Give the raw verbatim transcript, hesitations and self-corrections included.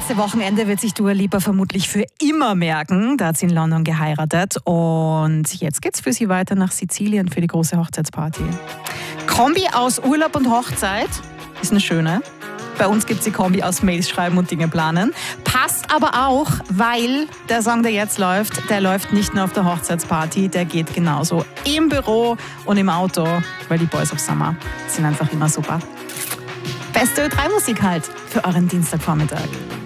letzte Wochenende wird sich Dua Lipa vermutlich für immer merken. Da hat sie in London geheiratet und jetzt geht's für sie weiter nach Sizilien für die große Hochzeitsparty. Kombi aus Urlaub und Hochzeit ist eine schöne. Bei uns gibt es die Kombi aus Mails schreiben und Dinge planen. Passt aber auch, weil der Song, der jetzt läuft, der läuft nicht nur auf der Hochzeitsparty, der geht genauso im Büro und im Auto, weil die Boys of Summer sind einfach immer super. Beste Ö drei Musik halt für euren Dienstagvormittag.